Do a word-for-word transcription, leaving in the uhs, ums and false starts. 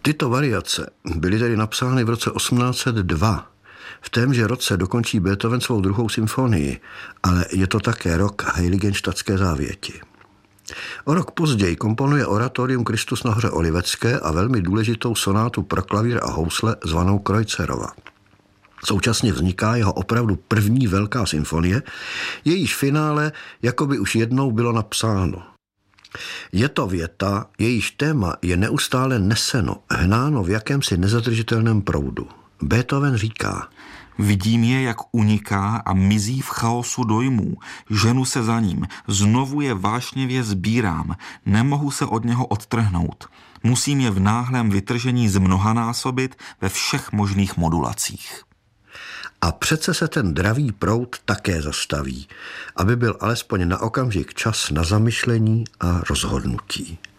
Tyto variace byly tedy napsány v roce osmnáct set dva. V témže roce dokončí Beethoven svou druhou symfonii, ale je to také rok Heiligenštadtské závěti. O rok později komponuje oratorium Kristus na hoře Olivecké a velmi důležitou sonátu pro klavír a housle zvanou Kreuzerova. Současně vzniká jeho opravdu první velká symfonie, jejíž finále jakoby už jednou bylo napsáno. Je to věta, jejíž téma je neustále neseno, hnáno v jakémsi nezadržitelném proudu. Beethoven říká: Vidím je, jak uniká a mizí v chaosu dojmů. Ženu se za ním. Znovu je vášnivě sbírám. Nemohu se od něho odtrhnout. Musím je v náhlém vytržení zmnohanásobit ve všech možných modulacích. A přece se ten dravý proud také zastaví, aby byl alespoň na okamžik čas na zamyšlení a rozhodnutí.